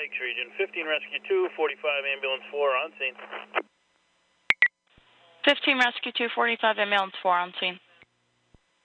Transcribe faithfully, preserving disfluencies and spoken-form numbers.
Dykes region. fifteen Rescue two, forty-five Ambulance four on scene. fifteen Rescue two, forty-five Ambulance four on scene.